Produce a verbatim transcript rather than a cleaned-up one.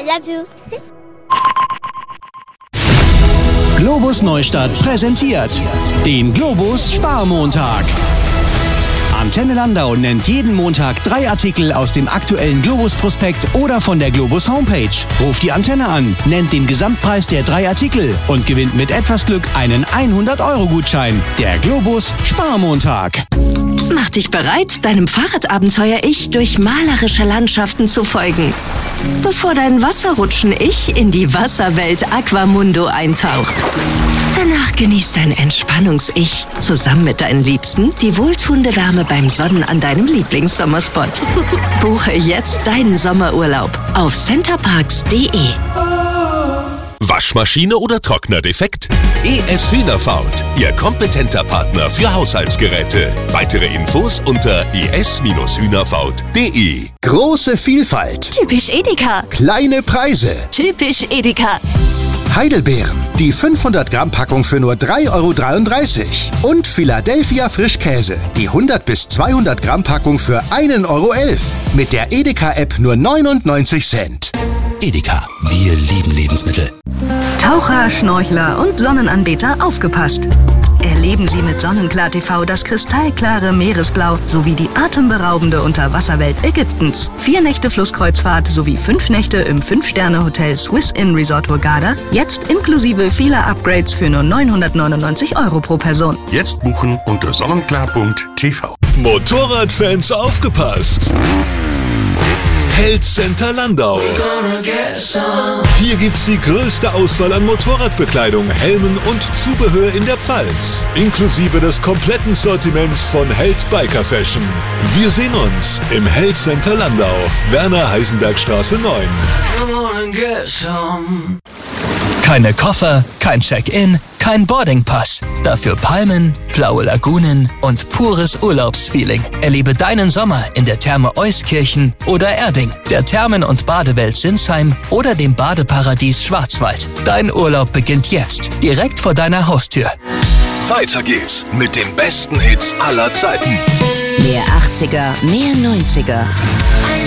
love you. Globus Neustadt präsentiert den Globus Sparmontag. Antenne Landau nennt jeden Montag drei Artikel aus dem aktuellen Globus-Prospekt oder von der Globus-Homepage. Ruft die Antenne an, nennt den Gesamtpreis der drei Artikel und gewinnt mit etwas Glück einen hundert-Euro-Gutschein. Der Globus Sparmontag. Mach dich bereit, deinem Fahrradabenteuer-Ich durch malerische Landschaften zu folgen, bevor dein Wasserrutschen-Ich in die Wasserwelt Aquamundo eintaucht. Danach genießt dein Entspannungs-Ich zusammen mit deinen Liebsten die wohltuende Wärme beim Sonnen an deinem Lieblingssommerspot. Buche jetzt deinen Sommerurlaub auf centerparks punkt de. Waschmaschine oder Trockner defekt? E S Hühnerfaut, Ihr kompetenter Partner für Haushaltsgeräte. Weitere Infos unter e s Hühnerfaut punkt de. Große Vielfalt. Typisch Edeka. Kleine Preise. Typisch Edeka. Heidelbeeren, die fünfhundert Gramm Packung für nur drei Euro dreiunddreißig. Und Philadelphia Frischkäse, die hundert bis zweihundert Gramm Packung für ein Euro elf. Mit der Edeka-App nur neunundneunzig Cent. Edeka, wir lieben Lebensmittel. Taucher, Schnorchler und Sonnenanbeter, aufgepasst! Erleben Sie mit Sonnenklar T V das kristallklare Meeresblau sowie die atemberaubende Unterwasserwelt Ägyptens. Vier Nächte Flusskreuzfahrt sowie fünf Nächte im Fünf-Sterne-Hotel Swiss Inn Resort Hurghada, jetzt inklusive vieler Upgrades für nur neunhundertneunundneunzig Euro pro Person. Jetzt buchen unter sonnenklar punkt t v. Motorradfans aufgepasst! Held Center Landau. Hier gibt's die größte Auswahl an Motorradbekleidung, Helmen und Zubehör in der Pfalz. Inklusive des kompletten Sortiments von Held Biker Fashion. Wir sehen uns im Held Center Landau, Werner-Heisenberg-Straße neun. Keine Koffer, kein Check-in, kein Boardingpass. Dafür Palmen, blaue Lagunen und pures Urlaubsfeeling. Erlebe deinen Sommer in der Therme Euskirchen oder Erding, der Thermen- und Badewelt Sinsheim oder dem Badeparadies Schwarzwald. Dein Urlaub beginnt jetzt, direkt vor deiner Haustür. Weiter geht's mit den besten Hits aller Zeiten. Mehr achtziger, mehr neunziger.